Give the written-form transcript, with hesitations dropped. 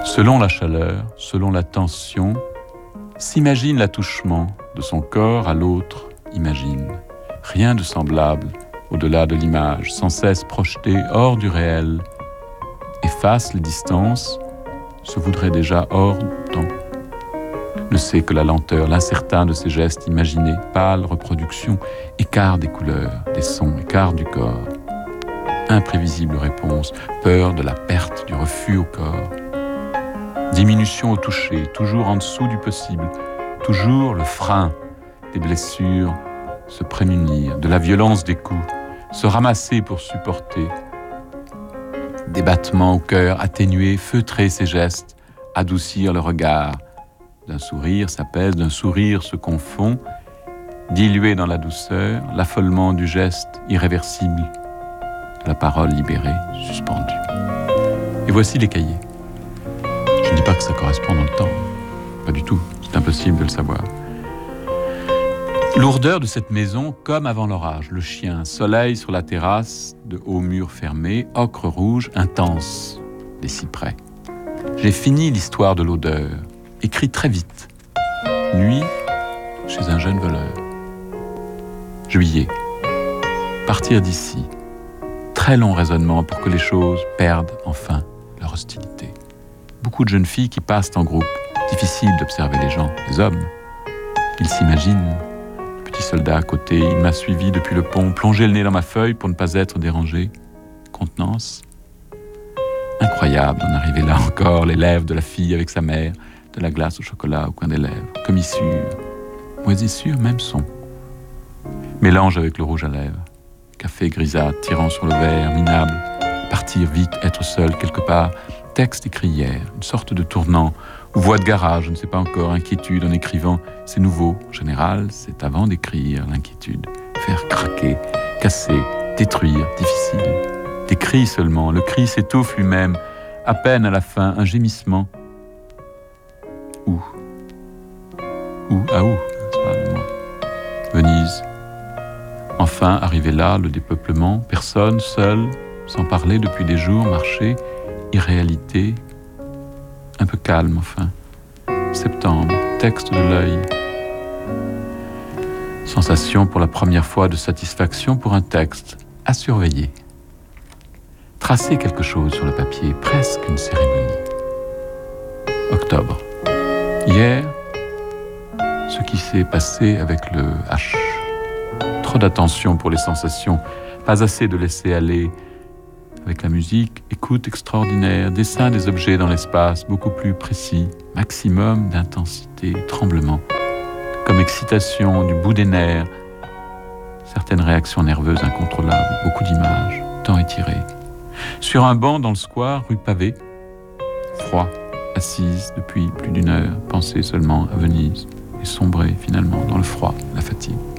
Selon la chaleur, selon la tension, s'imagine l'attouchement de son corps à l'autre, imagine. Rien de semblable au-delà de l'image, sans cesse projetée hors du réel. Efface les distances, se voudrait déjà hors du temps. Ne sait que la lenteur, l'incertain de ses gestes imaginés, pâle reproduction, écart des couleurs, des sons, écart du corps. Imprévisible réponse, peur de la perte, du refus au corps. Diminution au toucher, toujours en dessous du possible, toujours le frein des blessures, se prémunir de la violence des coups, se ramasser pour supporter. Des battements au cœur, atténuer, feutrer ses gestes, adoucir le regard. D'un sourire s'apaise, d'un sourire se confond, dilué dans la douceur, l'affolement du geste irréversible, la parole libérée, suspendue. Et voici les cahiers. Je ne dis pas que ça correspond dans le temps, pas du tout, c'est impossible de le savoir. Lourdeur de cette maison comme avant l'orage, le chien, soleil sur la terrasse, de hauts murs fermés, ocre rouge intense, des cyprès. J'ai fini l'histoire de l'odeur, écrit très vite. Nuit chez un jeune voleur. Juillet. Partir d'ici. Très long raisonnement pour que les choses perdent enfin leur hostilité. Beaucoup de jeunes filles qui passent en groupe. Difficile d'observer les gens, les hommes. Ils s'imaginent. Petit soldat à côté, il m'a suivi depuis le pont, plongé le nez dans ma feuille pour ne pas être dérangé. Contenance. Incroyable d'en arriver là encore, les lèvres de la fille avec sa mère, de la glace au chocolat au coin des lèvres, commissure, moisissure, même son. Mélange avec le rouge à lèvres, café grisâtre tirant sur le verre, minable, partir vite, être seul quelque part, texte écrit hier, une sorte de tournant, ou voix de garage, je ne sais pas encore, inquiétude en écrivant, c'est nouveau, en général, c'est avant d'écrire, l'inquiétude, faire craquer, casser, détruire, difficile. Des cris seulement, le cri s'étouffe lui-même, à peine à la fin, un gémissement. Où, c'est pas le mot. Venise. Enfin, arrivé là, le dépeuplement, personne, seul, sans parler depuis des jours, marcher, irréalité, un peu calme enfin. Septembre, texte de l'œil. Sensation pour la première fois de satisfaction pour un texte, à surveiller. Tracer quelque chose sur le papier, presque une cérémonie. Octobre. Hier, ce qui s'est passé avec le H. Trop d'attention pour les sensations, pas assez de laisser aller. Avec la musique, écoute extraordinaire, dessin des objets dans l'espace, beaucoup plus précis, maximum d'intensité, tremblement, comme excitation du bout des nerfs, certaines réactions nerveuses incontrôlables, beaucoup d'images, temps étiré. Sur un banc dans le square, rue Pavée, froid, assise depuis plus d'une heure, penser seulement à Venise, et sombrer finalement dans le froid, la fatigue.